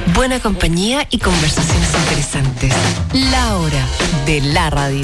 Buena compañía y conversaciones interesantes. La hora de la radio.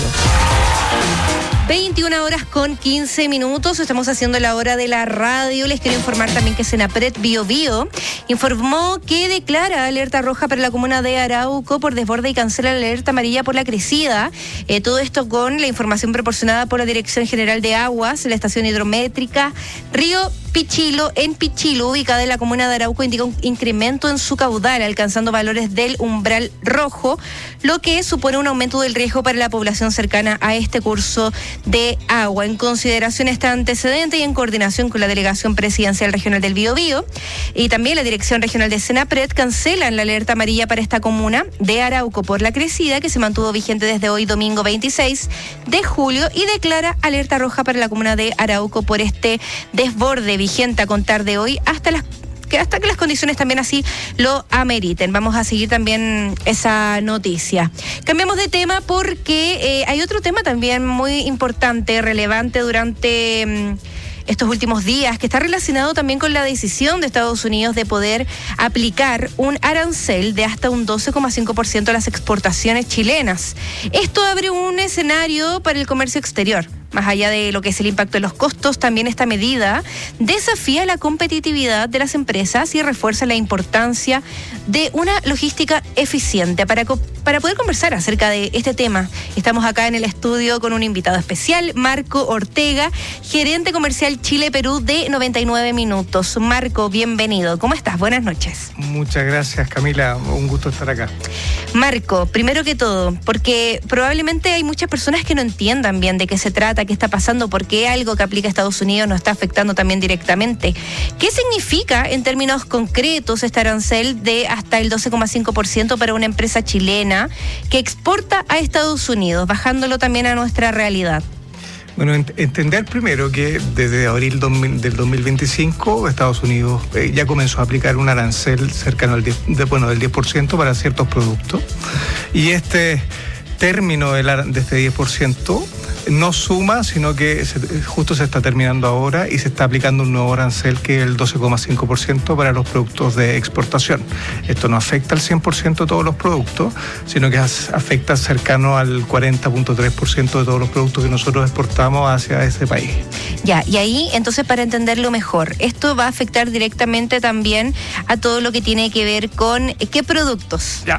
21:15. Estamos haciendo la hora de la radio. Les quiero informar también que Senapred Biobío informó que declara alerta roja para la comuna de Arauco por desborde y cancela la alerta amarilla por la crecida. Todo esto con la información proporcionada por la Dirección General de Aguas. La estación hidrométrica Río Pichilo, en Pichilo, ubicada en la comuna de Arauco, indica un incremento en su caudal, alcanzando valores del umbral rojo, lo que supone un aumento del riesgo para la población cercana a este curso de agua. En consideración a este antecedente y en coordinación con la Delegación Presidencial Regional del Biobío y también la Dirección Regional de Senapred, cancelan la alerta amarilla para esta comuna de Arauco por la crecida, que se mantuvo vigente desde hoy, domingo 26 de julio, y declara alerta roja para la comuna de Arauco por este desborde vigente a contar de hoy hasta que las condiciones también así lo ameriten. Vamos a seguir también esa noticia. Cambiamos de tema porque hay otro tema también muy importante, relevante durante estos últimos días, que está relacionado también con la decisión de Estados Unidos de poder aplicar un arancel de hasta un 12,5% a las exportaciones chilenas. Esto abre un escenario para el comercio exterior. Más allá de lo que es el impacto de los costos, también esta medida desafía la competitividad de las empresas y refuerza la importancia de una logística eficiente. Para poder conversar acerca de este tema, estamos acá en el estudio con un invitado especial, Marco Ortega, gerente comercial Chile-Perú de 99 Minutos. Marco, bienvenido. ¿Cómo estás? Buenas noches. Muchas gracias, Camila. Un gusto estar acá. Marco, primero que todo, porque probablemente hay muchas personas que no entiendan bien de qué se trata, qué está pasando, por qué algo que aplica a Estados Unidos nos está afectando también directamente. ¿Qué significa en términos concretos este arancel de hasta el 12,5% para una empresa chilena que exporta a Estados Unidos, bajándolo también a nuestra realidad? Bueno, entender primero que desde abril del 2025 Estados Unidos ya comenzó a aplicar un arancel cercano al del 10% para ciertos productos, y este término de este 10% no suma, sino que justo se está terminando ahora y se está aplicando un nuevo arancel que es el 12,5% para los productos de exportación. Esto no afecta al 100% de todos los productos, sino que afecta cercano al 40,3% de todos los productos que nosotros exportamos hacia ese país. Ya, y ahí, entonces, para entenderlo mejor, esto va a afectar directamente también a todo lo que tiene que ver con ¿qué productos? Ya.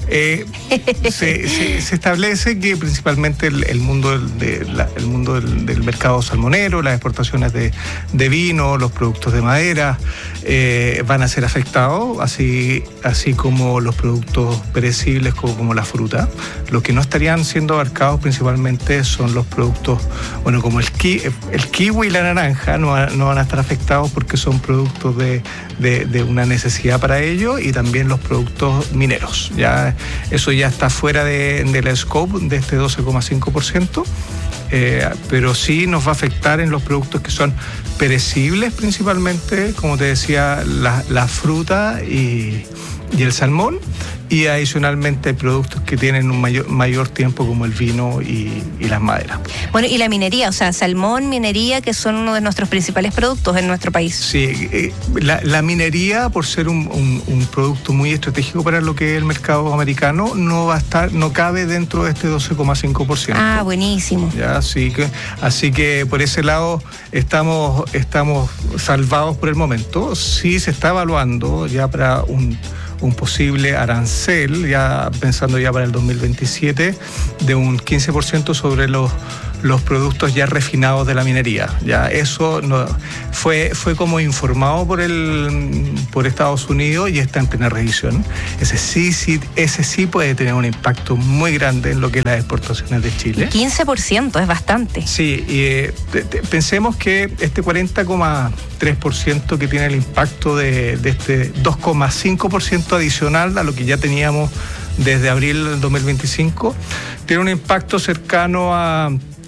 Se establece que principalmente el mundo del mercado salmonero, las exportaciones de vino, los productos de madera van a ser afectados, así como los productos perecibles como la fruta. Los que no estarían siendo abarcados principalmente son los productos, bueno, como el kiwi y la naranja no van a estar afectados porque son productos de una necesidad para ellos, y también los productos mineros. Ya eso ya está fuera de la scope de este 12,5%, pero sí nos va a afectar en los productos que son perecibles principalmente, como te decía, la fruta y el salmón, y adicionalmente productos que tienen un mayor tiempo como el vino y las maderas. Bueno, y la minería, o sea, salmón, minería, que son uno de nuestros principales productos en nuestro país. Sí, la minería, por ser un producto muy estratégico para lo que es el mercado americano, no cabe dentro de este 12,5%. Ah, buenísimo. Ya, así que por ese lado estamos salvados por el momento. Sí se está evaluando ya para un posible arancel, ya pensando ya para el 2027, de un 15% sobre los productos ya refinados de la minería. Ya eso fue como informado por Estados Unidos y está en plena revisión. Ese sí puede tener un impacto muy grande en lo que es las exportaciones de Chile. 15% es bastante. Sí, y pensemos que este 40,3% que tiene el impacto de este 2,5% adicional a lo que ya teníamos desde abril del 2025, tiene un impacto cercano a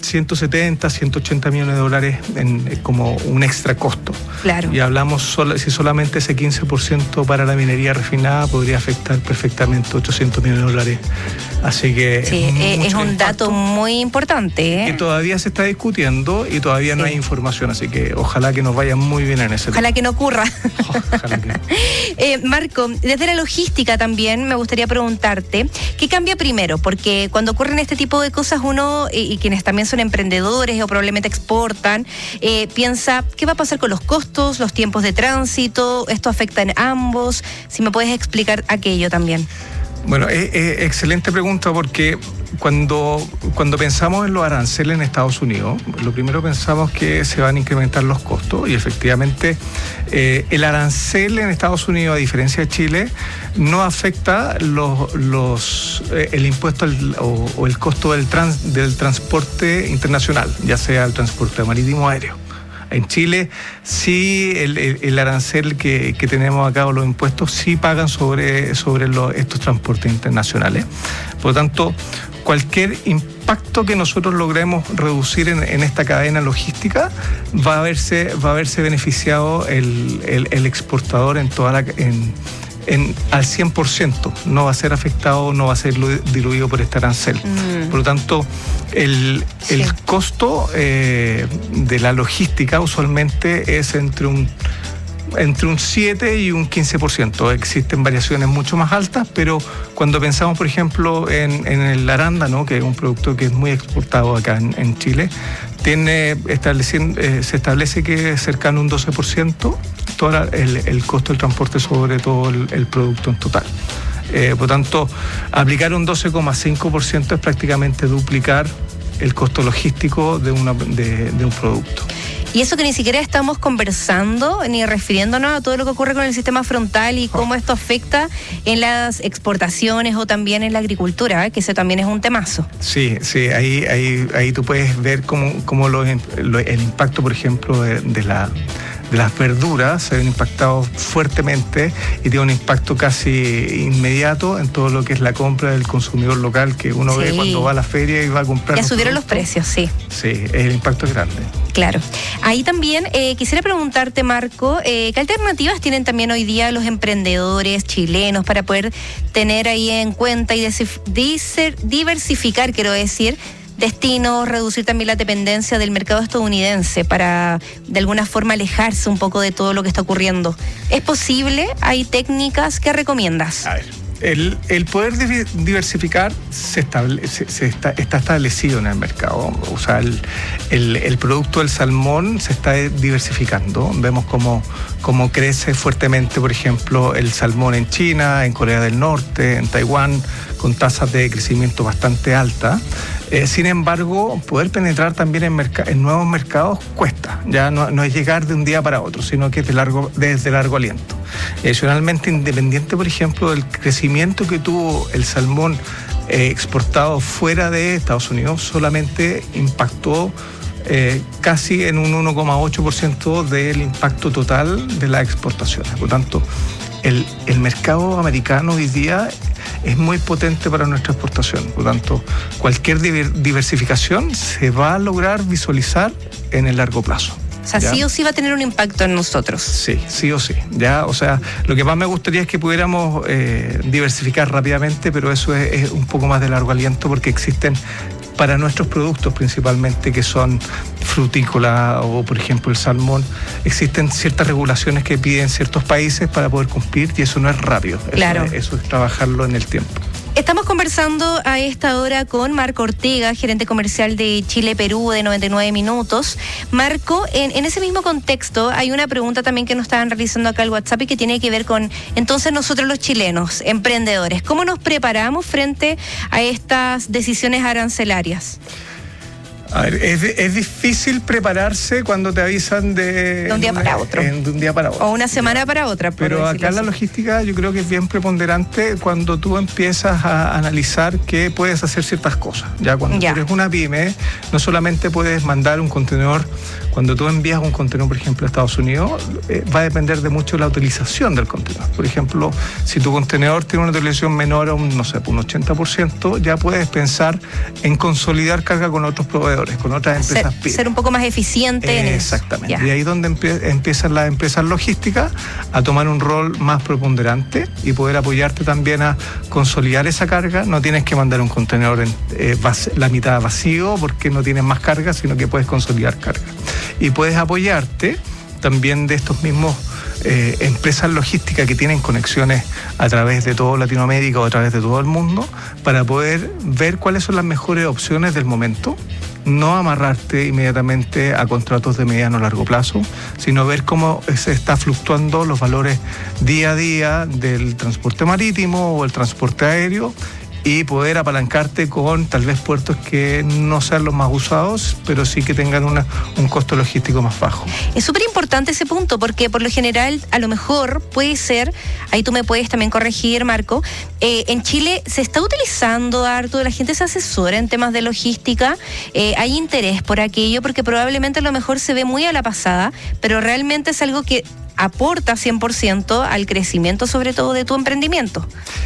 170, 180 millones de dólares como un extra costo. Claro. Y hablamos, si solamente ese 15% para la minería refinada podría afectar perfectamente 800 millones de dólares. Así que sí, es un dato muy importante. Que todavía se está discutiendo y todavía no hay información, así que ojalá que nos vaya muy bien en ese tema. Ojalá que no ocurra. Ojalá que no. Marco, desde la logística también me gustaría preguntarte, ¿qué cambia primero? Porque cuando ocurren este tipo de cosas uno, y quienes también son emprendedores o probablemente exportan, piensa, ¿qué va a pasar con los costos, los tiempos de tránsito? ¿Esto afecta en ambos? Si me puedes explicar aquello también. Bueno, excelente pregunta, porque cuando pensamos en los aranceles en Estados Unidos, lo primero pensamos que se van a incrementar los costos y efectivamente el arancel en Estados Unidos, a diferencia de Chile, no afecta el impuesto o el costo del transporte internacional, ya sea el transporte marítimo o aéreo. En Chile sí el arancel que tenemos acá o los impuestos sí pagan sobre estos transportes internacionales. Por lo tanto, cualquier impacto que nosotros logremos reducir en esta cadena logística va a verse beneficiado el exportador al 100%, no va a ser afectado, no va a ser diluido por este arancel. Por lo tanto, el costo de la logística usualmente es entre un 7 y un 15%. Existen variaciones mucho más altas, pero cuando pensamos, por ejemplo, en el arándano, que es un producto que es muy exportado acá en Chile, se establece que es cercano a un 12% todo el costo del transporte sobre todo el producto en total. Por tanto, aplicar un 12,5% es prácticamente duplicar el costo logístico de un producto. Y eso que ni siquiera estamos conversando ni refiriéndonos a todo lo que ocurre con el sistema frontal y cómo esto afecta en las exportaciones o también en la agricultura, que ese también es un temazo. Sí, ahí tú puedes ver cómo el impacto, por ejemplo, de las verduras se ven impactados fuertemente y tiene un impacto casi inmediato en todo lo que es la compra del consumidor local, que uno ve cuando va a la feria y va a comprar. Ya subieron los precios, sí. Sí, el impacto es grande. Claro. Ahí también quisiera preguntarte, Marco, ¿qué alternativas tienen también hoy día los emprendedores chilenos para poder tener ahí en cuenta y diversificar, quiero decir, destinos, reducir también la dependencia del mercado estadounidense para de alguna forma alejarse un poco de todo lo que está ocurriendo? ¿Es posible? ¿Hay técnicas? ¿Qué recomiendas? A ver, el poder diversificar está establecido en el mercado. O sea, el producto del salmón se está diversificando. Vemos cómo crece fuertemente, por ejemplo, el salmón en China, en Corea del Norte, en Taiwán, con tasas de crecimiento bastante altas. Sin embargo, poder penetrar también en nuevos mercados cuesta. Ya no es llegar de un día para otro, sino que es desde largo aliento. Adicionalmente, independiente, por ejemplo, del crecimiento que tuvo el salmón exportado fuera de Estados Unidos, solamente impactó casi en un 1,8% del impacto total de las exportaciones. Por lo tanto, el mercado americano hoy día es muy potente para nuestra exportación. Por lo tanto, cualquier diversificación se va a lograr visualizar en el largo plazo. O sea, ¿ya? Sí o sí va a tener un impacto en nosotros. Sí o sí. Ya, o sea, lo que más me gustaría es que pudiéramos diversificar rápidamente, pero eso es un poco más de largo aliento, porque existen para nuestros productos principalmente, que son frutícola o, por ejemplo, el salmón, existen ciertas regulaciones que piden ciertos países para poder cumplir, y eso no es rápido. Claro. Eso es trabajarlo en el tiempo. Estamos conversando a esta hora con Marco Ortega, gerente comercial de Chile Perú de 99 Minutos. Marco, en ese mismo contexto hay una pregunta también que nos estaban realizando acá al WhatsApp y que tiene que ver con, entonces, nosotros los chilenos, emprendedores, ¿cómo nos preparamos frente a estas decisiones arancelarias? A ver, es difícil prepararse cuando te avisan de un día para otro. De un día para otro. O una semana para otra. Pero acá la logística yo creo que es bien preponderante cuando tú empiezas a analizar que puedes hacer ciertas cosas. Ya cuando tú eres una pyme, no solamente puedes mandar un contenedor. Cuando tú envías un contenedor, por ejemplo, a Estados Unidos, va a depender de mucho la utilización del contenedor. Por ejemplo, si tu contenedor tiene una utilización menor a un 80%, ya puedes pensar en consolidar carga con otros proveedores. proveedores, con otras empresas pymes. Ser un poco más eficiente en eso. Exactamente. Y ahí es donde empiezan las empresas logísticas a tomar un rol más preponderante y poder apoyarte también a consolidar esa carga. No tienes que mandar un contenedor la mitad vacío porque no tienes más carga, sino que puedes consolidar carga. Y puedes apoyarte también de estos mismos empresas logísticas que tienen conexiones a través de toda Latinoamérica o a través de todo el mundo para poder ver cuáles son las mejores opciones del momento. No amarrarte inmediatamente a contratos de mediano o largo plazo, sino ver cómo se está fluctuando los valores día a día del transporte marítimo o el transporte aéreo y poder apalancarte con tal vez puertos que no sean los más usados, pero sí que tengan un costo logístico más bajo. Es súper importante ese punto, porque por lo general, a lo mejor puede ser, ahí tú me puedes también corregir, Marco, en Chile se está utilizando harto, la gente se asesora en temas de logística, hay interés por aquello, porque probablemente a lo mejor se ve muy a la pasada, pero realmente es algo que aporta 100% al crecimiento, sobre todo de tu emprendimiento.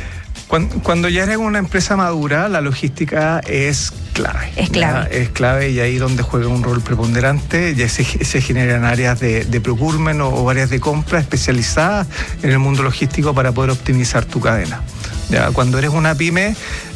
Cuando ya eres una empresa madura, la logística es clave. Es clave. Es clave y ahí donde juega un rol preponderante. Ya se generan áreas de procurement o áreas de compra especializadas en el mundo logístico para poder optimizar tu cadena. Ya, cuando eres una pyme,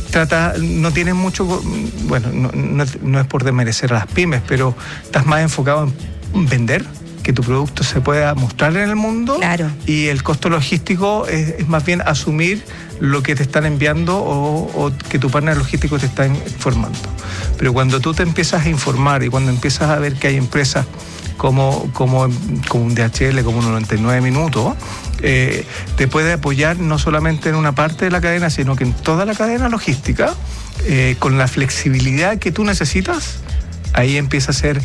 no tienes mucho, bueno, no es por desmerecer a las pymes, pero estás más enfocado en vender, que tu producto se pueda mostrar en el mundo. Claro. Y el costo logístico es más bien asumir lo que te están enviando o que tu partner logístico te está informando. Pero cuando tú te empiezas a informar y cuando empiezas a ver que hay empresas como un DHL, como un 99 Minutos, te puede apoyar no solamente en una parte de la cadena, sino que en toda la cadena logística, con la flexibilidad que tú necesitas. Ahí empieza a ser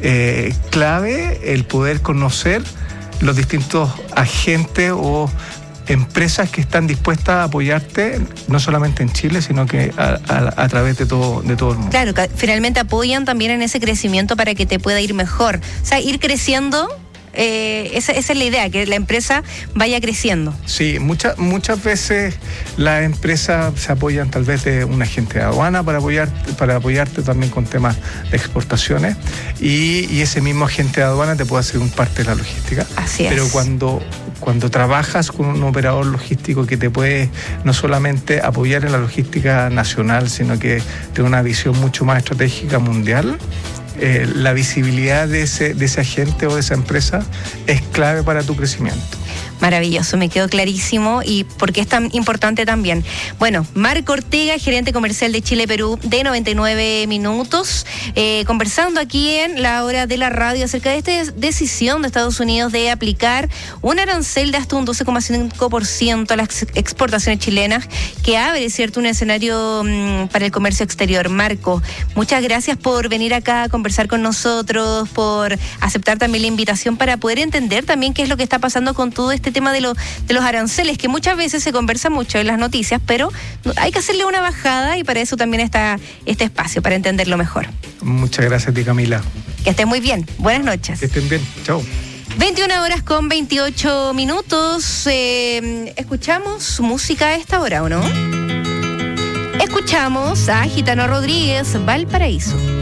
clave el poder conocer los distintos agentes o empresas que están dispuestas a apoyarte, no solamente en Chile, sino que a través de todo el mundo. Claro, que finalmente apoyan también en ese crecimiento para que te pueda ir mejor. O sea, ir creciendo, esa es la idea, que la empresa vaya creciendo. Sí, muchas veces las empresas se apoyan tal vez de un agente de aduana para apoyarte también con temas de exportaciones y ese mismo agente de aduana te puede hacer un parte de la logística. Así es. Pero cuando trabajas con un operador logístico que te puede no solamente apoyar en la logística nacional, sino que tiene una visión mucho más estratégica mundial, la visibilidad de ese agente o de esa empresa es clave para tu crecimiento. Maravilloso, me quedó clarísimo y por qué es tan importante también. Bueno, Marco Ortega, gerente comercial de Chile Perú de 99 Minutos, conversando aquí en La Hora de la Radio acerca de esta decisión de Estados Unidos de aplicar un arancel de hasta un 12,5% a las exportaciones chilenas, que abre, ¿cierto?, un escenario para el comercio exterior. Marco, muchas gracias por venir acá a conversar con nosotros, por aceptar también la invitación para poder entender también qué es lo que está pasando con todo este tema de los aranceles, que muchas veces se conversa mucho en las noticias, pero hay que hacerle una bajada y para eso también está este espacio, para entenderlo mejor. Muchas gracias a ti, Camila. Que estén muy bien. Buenas noches. Que estén bien. Chao. 21:28. ¿Escuchamos música a esta hora o no? Escuchamos a Gitano Rodríguez, Valparaíso.